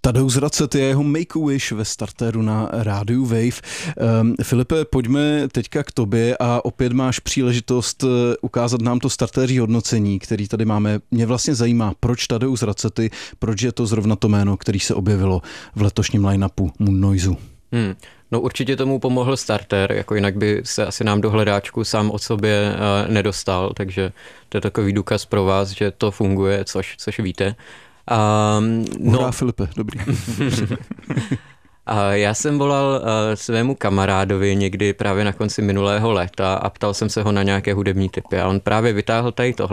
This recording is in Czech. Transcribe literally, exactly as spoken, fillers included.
Tadeusz Racet je jeho Make-A-Wish ve startéru na rádiu Wave. Um, Filipe, pojďme teďka k tobě a opět máš příležitost ukázat nám to startéří hodnocení, který tady máme. Mě vlastně zajímá, proč Tadeusz Racety, proč je to zrovna to jméno, který se objevilo v letošním line-upu Moon Noisu. Hmm. No určitě tomu pomohl starter, jako jinak by se asi nám do hledáčku sám o sobě uh, nedostal, takže to je takový důkaz pro vás, že to funguje, což, což víte. Um, no. Hurá, Filipe, dobrý. A já jsem volal uh, svému kamarádovi někdy právě na konci minulého léta a ptal jsem se ho na nějaké hudební tipy a on právě vytáhl tady tohle.